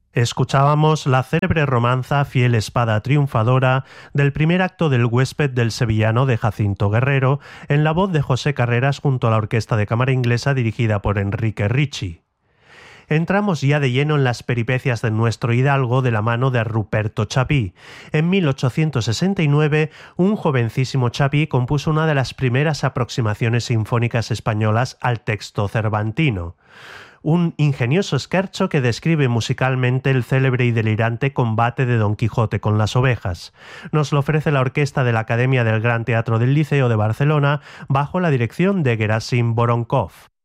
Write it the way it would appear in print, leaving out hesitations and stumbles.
Escuchábamos la célebre romanza Fiel espada triunfadora del primer acto del Huésped del Sevillano de Jacinto Guerrero, en la voz de José Carreras junto a la Orquesta de Cámara Inglesa dirigida por Enrique Ricci. Entramos ya de lleno en las peripecias de nuestro hidalgo de la mano de Ruperto Chapí. En 1869, un jovencísimo Chapí compuso una de las primeras aproximaciones sinfónicas españolas al texto cervantino. Un ingenioso scherzo que describe musicalmente el célebre y delirante combate de Don Quijote con las ovejas. Nos lo ofrece la orquesta de la Academia del Gran Teatro del Liceo de Barcelona bajo la dirección de Gerasim Voronkov.